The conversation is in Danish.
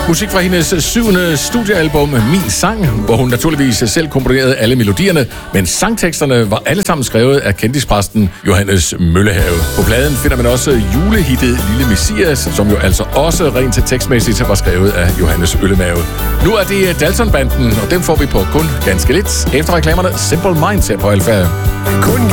Musik fra hendes 7. studiealbum Min Sang, hvor hun naturligvis selv komponerede alle melodierne, men sangteksterne var alle sammen skrevet af kendispræsten Johannes Møllehave. På pladen finder man også julehittet Lille Messias, som jo altså også rent tekstmæssigt var skrevet af Johannes Øllemave. Nu er det Dalton-banden, og dem får vi på kun ganske lidt. Efter reklamerne Simple Minds her på Alfa.